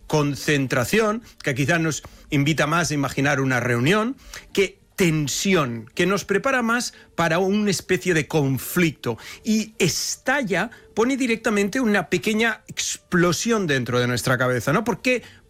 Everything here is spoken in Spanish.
concentración, que quizás nos invita más a imaginar una reunión, que tensión, que nos prepara más para una especie de conflicto. Y estalla, pone directamente una pequeña explosión dentro de nuestra cabeza, ¿no? ¿Por qué